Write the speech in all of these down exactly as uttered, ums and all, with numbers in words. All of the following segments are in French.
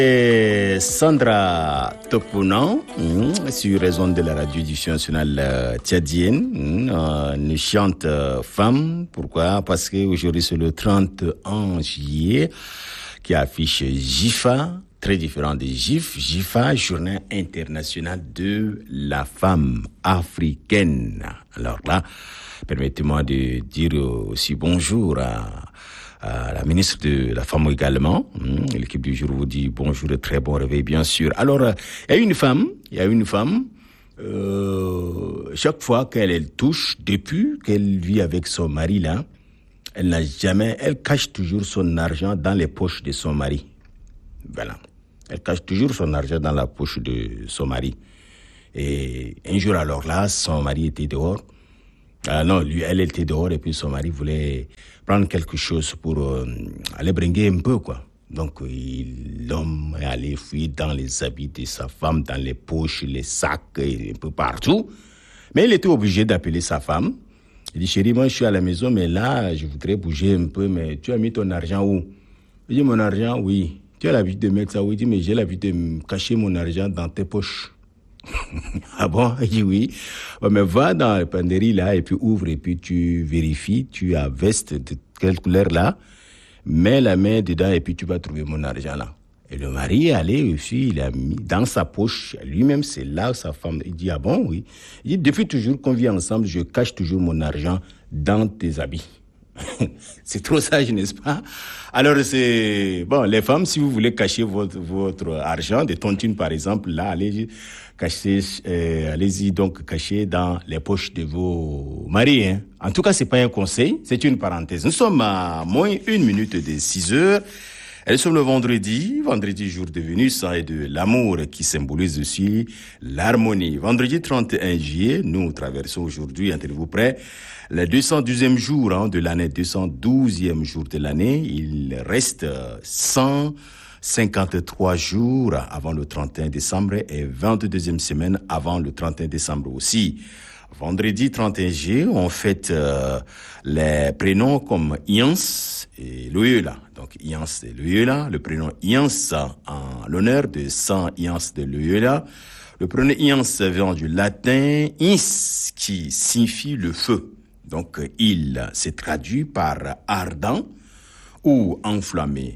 Et Sandra Topunan, mmh, sur raison de la radio-diffusion nationale euh, tchadienne, mmh, euh, une chante euh, femme. Pourquoi? Parce qu'aujourd'hui c'est le trente et un juillet qui affiche JIFA, très différent de GIF. JIFA, Journée internationale de la femme africaine. Alors là, permettez-moi de dire aussi bonjour à à la ministre de la Femme également. L'équipe du jour vous dit bonjour et très bon réveil, bien sûr. Alors, il y a une femme, il y a une femme, euh, chaque fois qu'elle elle touche, depuis qu'elle vit avec son mari là, elle n'a jamais, elle cache toujours son argent dans les poches de son mari. Voilà. Elle cache toujours son argent dans la poche de son mari. Et un jour alors là, son mari était dehors. Ah non, lui, elle était dehors et puis son mari voulait prendre quelque chose pour euh, aller bringuer un peu, quoi. Donc, il, l'homme est allé fouiller dans les habits de sa femme, dans les poches, les sacs, et un peu partout. Mais il était obligé d'appeler sa femme. Il dit, chérie, moi, je suis à la maison, mais là, je voudrais bouger un peu, mais tu as mis ton argent où? Il dit, mon argent, oui. Tu as l'habitude de mettre ça où? Il dit, mais j'ai l'habitude de cacher mon argent dans tes poches. Ah bon? Il dit oui. Bon, mais va dans la penderie là et puis ouvre et puis tu vérifies, tu as veste de quelle couleur là, mets la main dedans et puis tu vas trouver mon argent là. Et le mari est allé aussi, il a mis dans sa poche, lui-même c'est là sa femme. Il dit ah bon? Oui. Il dit depuis toujours qu'on vit ensemble, je cache toujours mon argent dans tes habits. C'est trop sage, n'est-ce pas? Alors c'est bon, les femmes, si vous voulez cacher votre votre argent, des tontines par exemple, là, allez cacher, euh, allez-y donc cacher dans les poches de vos maris. Hein. En tout cas, c'est pas un conseil, c'est une parenthèse. Nous sommes à moins une minute de six heures. Nous sommes le vendredi, vendredi jour de Vénus et de l'amour qui symbolise aussi l'harmonie. Vendredi trente et un juillet, nous traversons aujourd'hui, entendez-vous prêts, le deux cent douzième jour hein, de l'année, deux cent douzième jour de l'année. Il reste cent cinquante-trois jours avant le trente et un décembre et vingt-deuxième semaine avant le trente et un décembre aussi. Vendredi trente et un juillet, on fête euh, les prénoms comme Ians et Loyola. Donc Ians et Loyola, le prénom Ians en l'honneur de Saint Ians de Loyola. Le prénom Ians vient du latin ins qui signifie le feu. Donc il s'est traduit par ardent ou enflammé.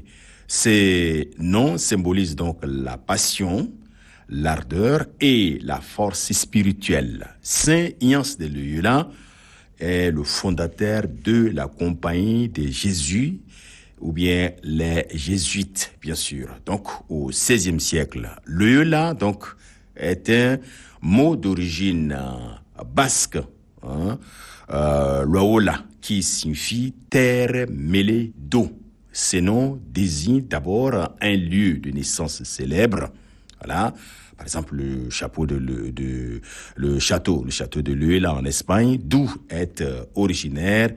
Ces noms symbolisent donc la passion, l'ardeur et la force spirituelle. Saint Ians de Loyola est le fondateur de la compagnie des Jésus, ou bien les Jésuites, bien sûr. Donc, au seizième siècle, Loyola, donc, est un mot d'origine euh, basque, hein, euh, Loyola, qui signifie terre mêlée d'eau. Ces noms désignent d'abord un lieu de naissance célèbre. Voilà. Par exemple, le chapeau de, le, de le château, le château de Loyola en Espagne, d'où est euh, originaire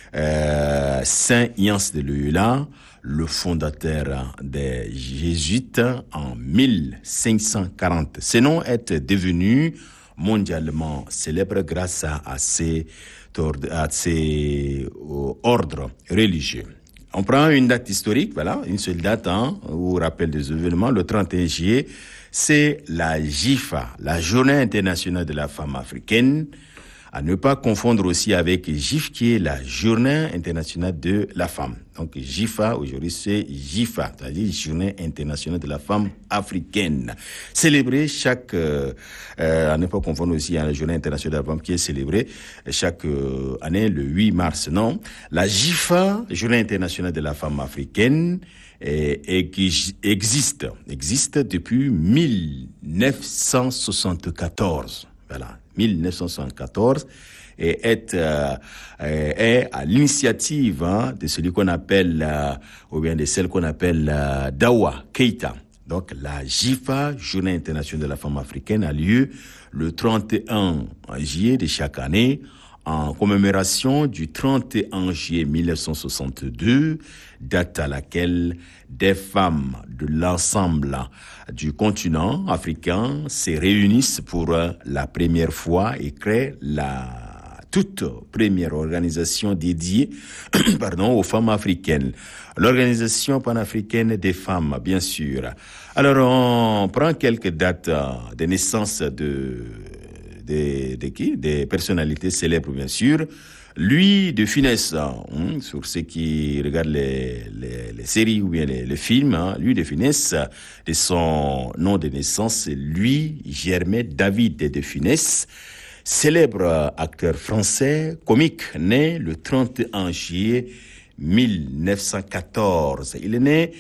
euh, Saint Ians de Loyola, le fondateur des Jésuites en mille cinq cent quarante. Ce nom est devenu mondialement célèbre grâce à, à ces, à ces euh, ordres religieux. On prend une date historique, voilà, une seule date, hein, où on rappelle des événements, le trente et un juillet, c'est la JIFA, la Journée internationale de la femme africaine, à ne pas confondre aussi avec GIF, qui est la Journée internationale de la femme. Donc JIFA, aujourd'hui, c'est JIFA, c'est-à-dire Journée internationale de la femme africaine. Célébrée chaque, euh, euh, à ne pas confondre aussi à la Journée internationale de la femme, qui est célébrée chaque euh, année, le huit mars, non. La JIFA, Journée internationale de la femme africaine, et, et qui existe, existe depuis mille neuf cent soixante-quatorze. Voilà, mille neuf cent soixante-quatorze, et est, euh, est à l'initiative hein, de celui qu'on appelle, euh, ou bien de celle qu'on appelle euh, Dawa Keita. Donc la JIFA, Journée internationale de la femme africaine, a lieu le trente et un juillet de chaque année, en commémoration du trente et un juillet mille neuf cent soixante-deux, date à laquelle des femmes de l'ensemble du continent africain se réunissent pour la première fois et créent la toute première organisation dédiée pardon, aux femmes africaines. L'Organisation panafricaine des femmes, bien sûr. Alors, on prend quelques dates de naissance de, de, de qui? Des personnalités célèbres, bien sûr. Lui, de finesse, hein, sur ceux qui regardent les, les, les séries ou bien les, les films, hein, lui, de finesse, de son nom de naissance, c'est lui, Germain David de Funès, célèbre acteur français, comique, né le trente et un juillet mille neuf cent quatorze. Il est né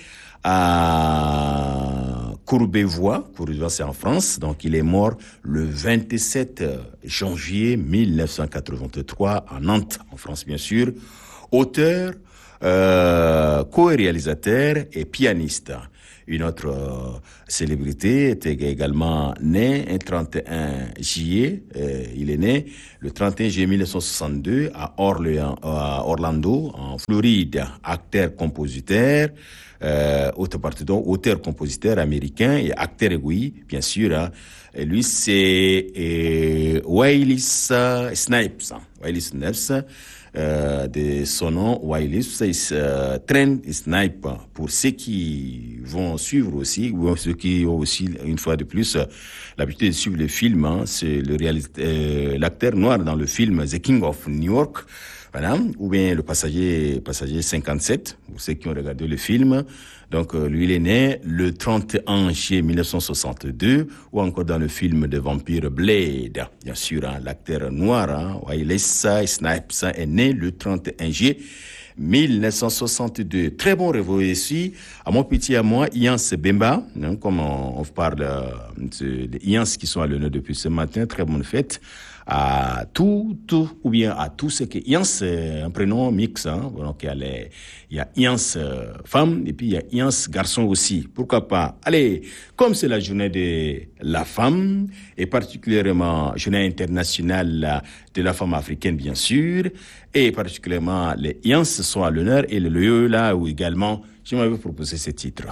à Courbevoie. Courbevoie, c'est en France. Donc, il est mort le vingt-sept janvier mille neuf cent quatre-vingt-trois à Nantes, en France, bien sûr. Auteur, euh, co-réalisateur et pianiste. Une autre euh, célébrité était également née le trente et un juillet. Euh, il est né le trente et un juillet mille neuf cent soixante-deux à, Orléans, à Orlando, en Floride. Acteur, compositeur, euh, auteur, pardon, auteur, compositeur américain et acteur égoïste, bien sûr. Hein. Et lui, c'est euh, Wesley Snipes. Hein. Wesley Snipes. Euh, de son nom, Wesley, c'est euh, Trent Snipe. Pour ceux qui vont suivre aussi, ou ceux qui ont aussi, une fois de plus, euh, l'habitude de suivre le film, hein, c'est le réalisateur, euh, l'acteur noir dans le film The King of New York, voilà, ou bien le passager, passager cinquante-sept, pour ceux qui ont regardé le film. Donc, euh, lui, il est né le trente et un juillet mille neuf cent soixante-deux, ou encore dans le film de vampire Blade. Bien sûr, hein, l'acteur noir, hein, Wesley Snipes, est né le trente et un juillet mille neuf cent soixante-deux. Très bon réveil ici. À mon petit à moi, Yance Bemba, hein, comme on, on parle euh, de, de Yance qui sont à l'honneur depuis ce matin. Très bonne fête à tout, tout, ou bien à tous ceux qui... Yance, c'est un prénom mix, hein. Donc, il y a les, il y a Yance euh, femme, et puis il y a Yance garçon aussi. Pourquoi pas? Allez, comme c'est la journée de la femme, et particulièrement journée internationale de la femme africaine, bien sûr, et particulièrement les Yance sont à l'honneur, et le lieu là où également, je m'avais proposé ce titre.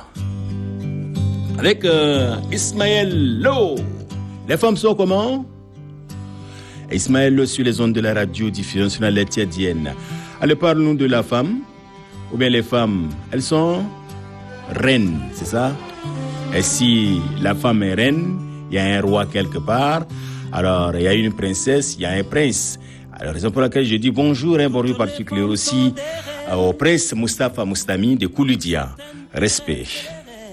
Avec euh, Ismaël Lo. Les femmes sont comment? Ismaël sur les ondes de la radio diffusion nationale tchadienne. Allez, parle-nous de la femme, ou bien les femmes, elles sont reines, c'est ça? Et si la femme est reine, il y a un roi quelque part, alors il y a une princesse, il y a un prince. Alors, raison pour laquelle je dis bonjour, un bonjour particulier aussi au prince Moustapha Moustami de Kouloudia. Respect.